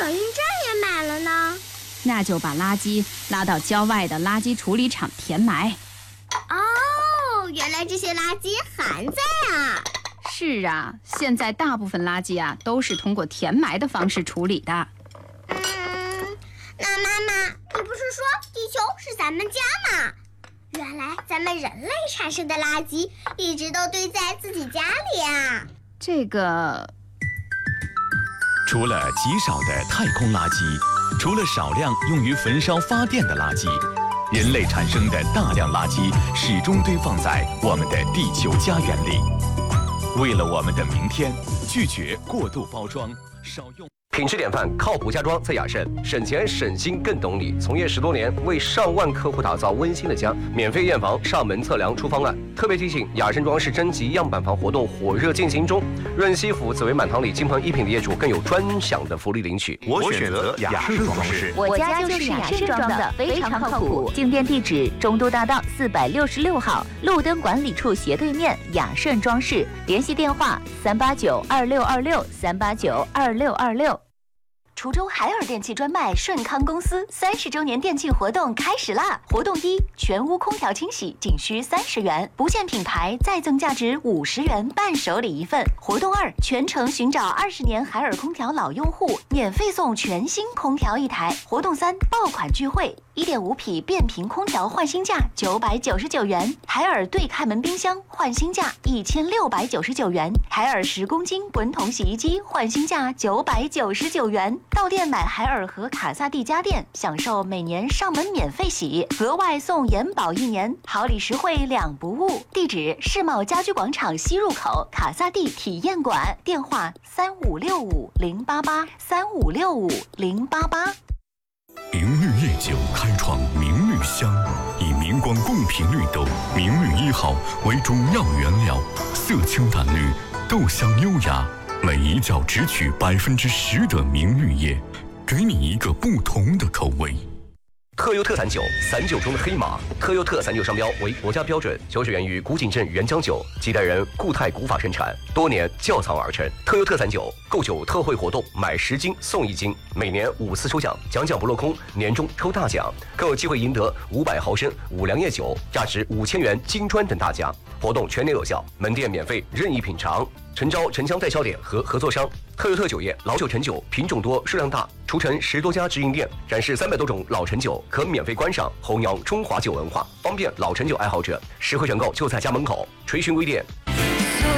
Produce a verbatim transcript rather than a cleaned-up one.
转运站也买了呢？ 那就把垃圾拉到郊外的垃圾处理厂填埋。 哦，原来这些垃圾还在啊！ 是啊，现在大部分垃圾啊都是通过填埋的方式处理的。 嗯，那妈妈，你不是说地球是咱们家吗？原来咱们人类产生的垃圾一直都堆在自己家里啊！ 这个， 除了极少的太空垃圾，除了少量用于焚烧发电的垃圾，人类产生的大量垃圾始终堆放在我们的地球家园里。为了我们的明天，拒绝过度包装，少用。 品质典范，靠谱家装在雅盛，省钱省心更懂你。从业十多年，为上万客户打造温馨的家，免费验房、上门测量出方案。特别提醒，雅盛装饰征集样板房活动火热进行中，润西府、紫薇满堂里金鹏一品的业主更有专享的福利领取。 我选择雅盛装饰， 我家就是雅盛装的，非常靠谱。进店地址：中都大道四百六十六号，路灯管理处斜对面，雅盛装饰。联系电话：三八九二六二六三八九二六二六。滁州海尔电器专卖顺康公司三十周年店庆活动开始啦！活动一，全屋空调清洗仅需三十元，不限品牌再赠价值五十元伴手礼一份。活动二，全程寻找二十年海尔空调老用户，免费送全新空调一台。活动三，爆款聚会，一点五匹变频空调换新价九百九十九元，海尔对开门冰箱换新价一千六百九十九元，海尔十公斤滚筒洗衣机换新价九百九十九元。到店买海尔和卡萨帝家电，享受每年上门免费洗，额外送延保一年，好礼实惠两不误。地址：世贸家居广场西入口卡萨帝体验馆，电话：三五六五零八八三五六五零八八。 明绿夜酒开创明绿香，以明光贡品绿豆明绿一号为主要原料，色清淡绿，豆香优雅，每一窖只取百分之十的明绿叶，给你一个不同的口味。 特优特散酒，散酒中的黑马。特优特散酒商标为国家标准，酒水源于古井镇原浆酒，几代人固态古法生产，多年窖藏而成。特优特散酒购酒特惠活动，买十斤送一斤，每年五次抽奖，奖奖不落空，年终抽大奖，更有机会赢得五百毫升五粮液酒，价值五千元金砖等大奖。活动全年有效，门店免费任意品尝。诚招城乡代销点和合作商。特优特酒业老酒陈酒品种多数量大，除城十多家直营店，展示三百多种老陈酒，可免费观赏，弘扬中华酒文化，方便老陈酒爱好者。实惠选购就在家门口。垂询微店